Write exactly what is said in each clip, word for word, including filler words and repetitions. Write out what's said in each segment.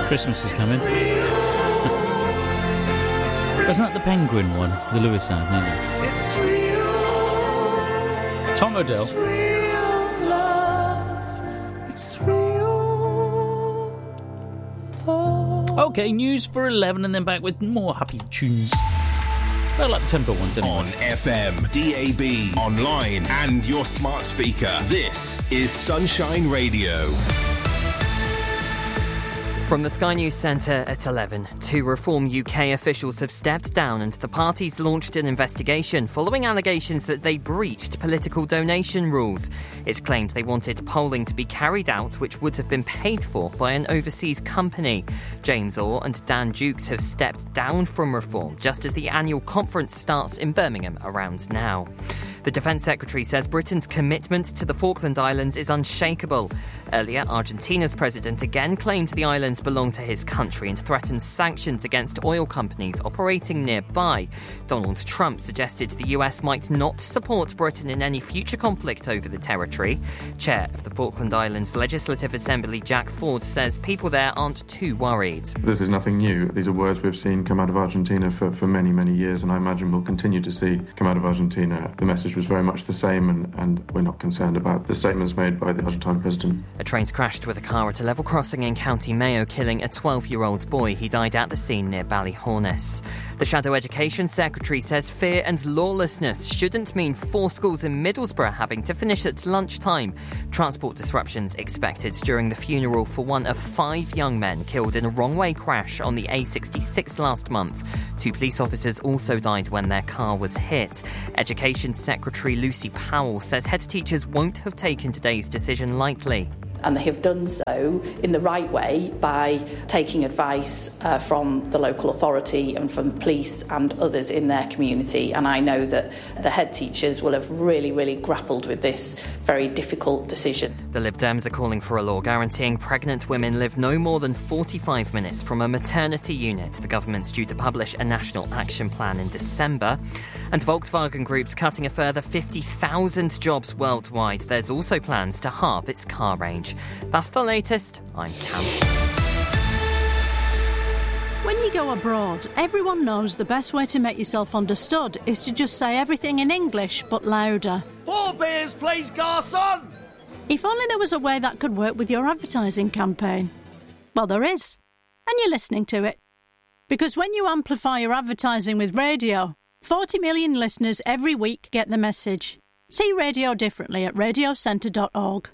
Christmas is coming. Wasn't that the Penguin one? The Lewis song, isn't it? Tom Odell. Okay, news for eleven and then back with more happy tunes. I like the tempo ones anyway. On F M, D A B, online and your smart speaker. This is Sunshine Radio. From the Sky News Centre at eleven, two Reform U K officials have stepped down and the parties launched an investigation following allegations that they breached political donation rules. It's claimed they wanted polling to be carried out which would have been paid for by an overseas company. James Orr and Dan Dukes have stepped down from Reform just as the annual conference starts in Birmingham around now. The Defence Secretary says Britain's commitment to the Falkland Islands is unshakable. Earlier, Argentina's president again claimed the islands belong to his country and threatened sanctions against oil companies operating nearby. Donald Trump suggested the U S might not support Britain in any future conflict over the territory. Chair of the Falkland Islands Legislative Assembly, Jack Ford, says people there aren't too worried. This is nothing new. These are words we've seen come out of Argentina for, for many, many years, and I imagine we'll continue to see come out of Argentina. The message was very much the same, and, and we're not concerned about the statements made by the Argentine president. A train's crashed with a car at a level crossing in County Mayo, killing a twelve-year-old boy. He died at the scene near Ballyhornis. The Shadow Education Secretary says fear and lawlessness shouldn't mean four schools in Middlesbrough having to finish at lunchtime. Transport disruptions expected during the funeral for one of five young men killed in a wrong-way crash on the A sixty-six last month. Two police officers also died when their car was hit. Education Secretary Lucy Powell says head teachers won't have taken today's decision lightly. And they have done so in the right way by taking advice uh, from the local authority and from police and others in their community. And I know that the head teachers will have really, really grappled with this very difficult decision. The Lib Dems are calling for a law guaranteeing pregnant women live no more than forty-five minutes from a maternity unit. The government's due to publish a national action plan in December. And Volkswagen Group's cutting a further fifty thousand jobs worldwide. There's also plans to halve its car range. That's the latest. I'm Cam. When you go abroad, everyone knows the best way to make yourself understood is to just say everything in English, but louder. Four beers, please, garçon! If only there was a way that could work with your advertising campaign. Well, there is. And you're listening to it. Because when you amplify your advertising with radio, forty million listeners every week get the message. See radio differently at radio centre dot org.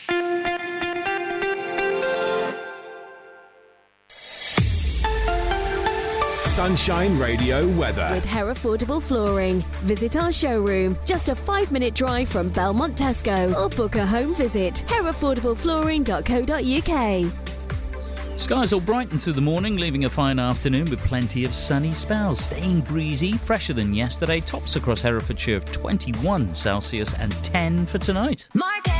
Sunshine Radio weather. With Herefordable Flooring. Visit our showroom, just a five-minute drive from Belmont Tesco, or book a home visit. herefordable flooring dot co dot uk. Skies all brighten through the morning, leaving a fine afternoon with plenty of sunny spells. Staying breezy, fresher than yesterday. Tops across Herefordshire of twenty-one Celsius and ten for tonight. Market.